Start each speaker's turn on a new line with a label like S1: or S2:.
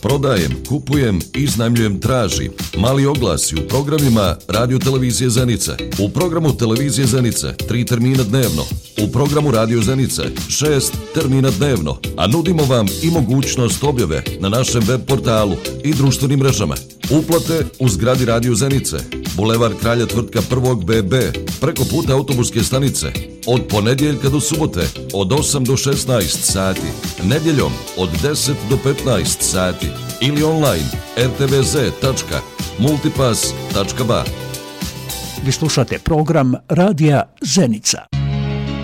S1: prodajem, kupujem, iznajmljujem, tražim. Mali oglasi u programima Radio Televizije Zenice. U programu Televizije Zenice 3 termina dnevno. U programu Radio Zenice 6 termina dnevno. A nudimo vam i mogućnost objave na našem web portalu i društvenim mrežama. Uplate u zgradi Radio Zenice, Bulevar Kralja Tvrtka 1. BB, preko puta autobuske stanice, od ponedjeljka do subote, od 8 do 16 sati, nedjeljom od 10 do 15 sati ili online rtvz.multipass.ba.
S2: Vi slušate program Radija Zenica.